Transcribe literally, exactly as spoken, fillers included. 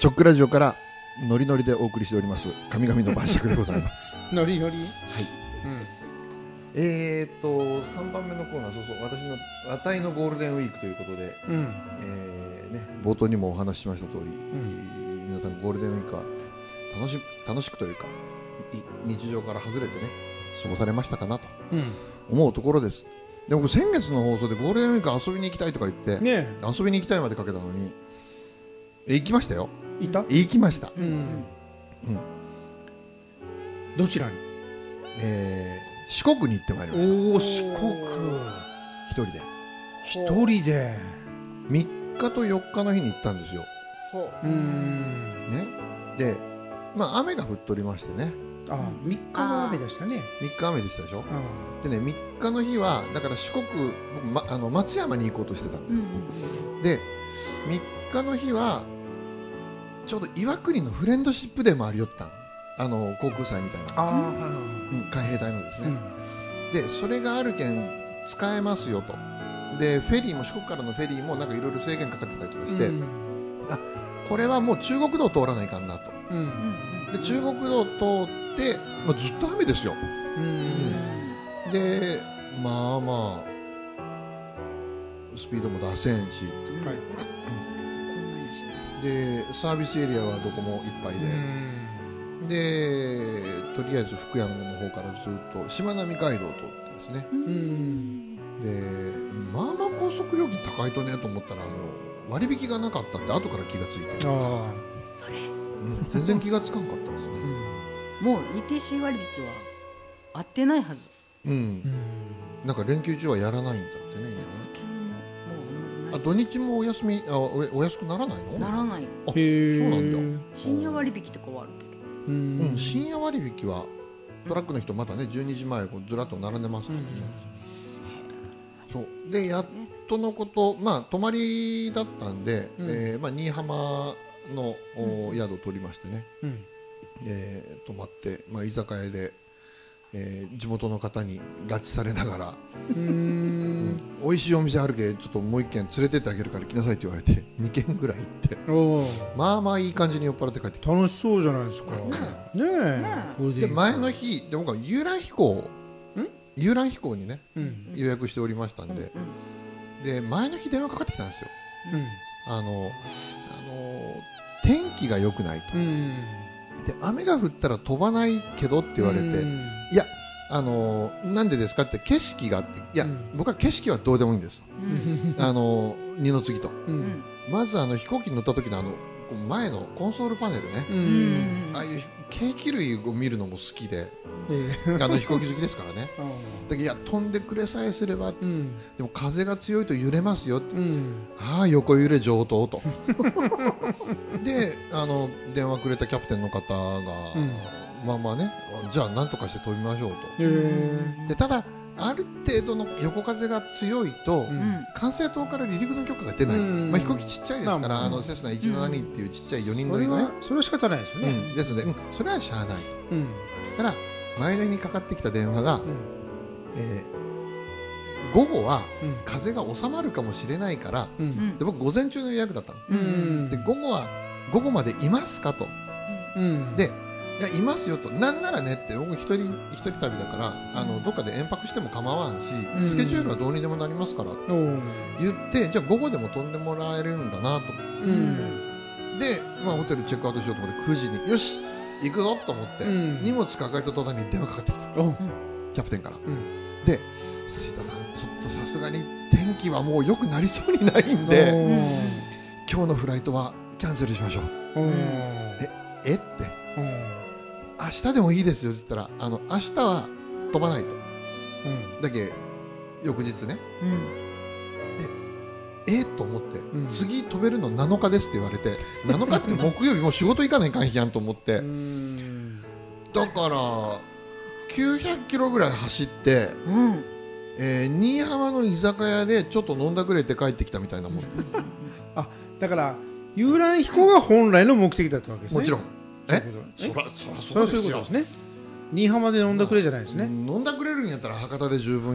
チョックラジオからノリノリでお送りしております神々の晩酌でございますノリノリ。 はい、うん、えーっとさんばんめのコーナー、そうそう、私のあたいのゴールデンウィークということで、 うん、 えーね、冒頭にもお話ししました通り、うん、皆さんゴールデンウィークは楽し楽しくというか日常から外れてね過ごされましたかなと思うところです。で僕先月の放送でゴールデンウィーク遊びに行きたいとか言って、ね、遊びに行きたいまでかけたのにえ行きましたよ。 いた行きました、うんうん、 どちらに、 えー、四国に行ってまいりました。 おお、四国一人で一人でみっかとよっかの日に行ったんですよ。 うーん、 ね、で、まあ、雨が降っておりましてね。 ああ、みっかの雨でしたね。 みっか雨でしたでしょ。でね、みっかの日はだから四国、僕、ま、あの松山に行こうとしてたんです、うん、でみっかの日はちょうど岩国のフレンドシップデーもありよったん、あの航空祭みたいな、あ、うん、海兵隊のですね、うん、でそれがあるけん使えますよと。でフェリーも四国からのフェリーもなんかいろいろ制限かかってたりとかして、うん、あ、これはもう中国道通らないかんなと、うん、で中国道通って、まあ、ずっと雨ですよ、うん、でまあまあスピードも出せんし、はい、でサービスエリアはどこもいっぱいで、でとりあえず福山の方からずっとしまなみ海道を通ってですね、うん、でまあまあ高速料金高いとねと思ったらあの割引がなかったって後から気がついて、あそれ、 うん、全然気がつかんかったですね、 うん、もう イーティーシー 割引は合ってないはず、 うん、うん、なんか連休中はやらないんだってね、あ、土日もお休み、あ、お、お安くならないの？ ならない。 あ、そうなんだ。 深夜割引とかはあるけど。 うん、深夜割引はトラックの人まだねじゅうにじまえこうずらっと並んでますからね。うん、そうでやっとのこと、まあ泊まりだったんで、うん、えー、まあ新居浜の、うん、宿を取りましてね、うん、えー、泊まって、まあ居酒屋で。えー、地元の方に拉致されながらうーん、うん、美味しいお店あるけちょっともう一軒連れてってあげるから来なさいって言われてにけんぐらい行っておまあまあいい感じに酔っ払って帰ってきて楽しそうじゃないですか、ねえ、で前の日で僕は遊覧飛行遊覧飛行にね、うん、予約しておりましたんで、うん、で前の日電話かかってきたんですよ、うん、あのあの天気が良くないと、うん、で雨が降ったら飛ばないけどって言われて、いや、あのー、なんでですかって景色があって、いや、うん、僕は景色はどうでもいいんです、うん、あのー、二の次と、うん、まずあの飛行機に乗った時のあの前のコンソールパネルね、うん、ああいうケーキ類を見るのも好きで、うん、あの飛行機好きですからねだけどいや飛んでくれさえすれば、うん、でも風が強いと揺れますよって、うん、ああ横揺れ上等とであの電話くれたキャプテンの方が、うん、まあまあねじゃあ何とかして飛びましょうと。でただある程度の横風が強いと、うん、管制塔から離陸の許可が出ない、うん、まあ、飛行機ちっちゃいですから、まあ、あのセスナいちななにっていうちっちゃいよにん乗りのね、 それは仕方ないですよね、 うん、ですので、うん、それはしゃあない、うん、だから前の日にかかってきた電話が、うん、えー、午後は風が収まるかもしれないから、うん、で僕午前中の予約だったの、うん、で午後は午後までいますかと、うん、でいやいますよと、なんならねって僕一人一人旅だからあのどっかで延泊しても構わんし、うん、スケジュールはどうにでもなりますからって言ってじゃあ午後でも飛んでもらえるんだなと、うん、で、まあ、ホテルチェックアウトしようと思ってくじによし行くぞと思って、うん、荷物抱えた途端に電話かかってきた、うん、キャプテンから、うん、で杉田さんちょっとさすがに天気はもう良くなりそうにないんで、うん、今日のフライトはキャンセルしましょう、うん、ええって、うん明日でもいいですよって言ったらあの明日は飛ばないと、うん、だけ翌日ね、うん、でえっと思って、うん、次飛べるのなのかですって言われてなのかって木曜日もう仕事行かないかんやんと思ってだからきゅうひゃくキロぐらい走って、うんえー、新居浜の居酒屋でちょっと飲んだくれて帰ってきたみたいなもんあだから遊覧飛行が本来の目的だったわけですね。 もちろんえそらそらそうですよ。 新居浜で飲んだくれじゃないですね。 飲んだくれるんやったら博多で十分